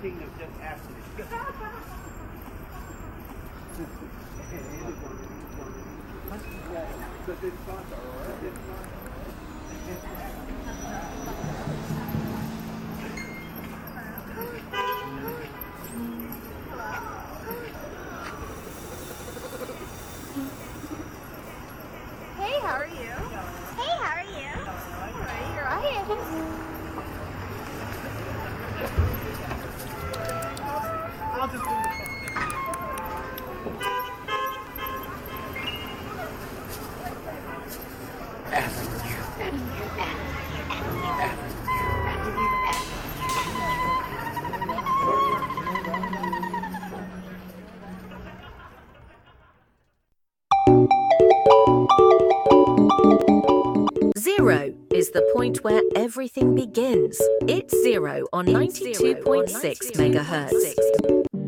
king of just accident. Hey, how are you? Hey, how are you? Alright, you're right. I'll just do the Zero is the point where everything begins. It's Zero on 92.6 megahertz.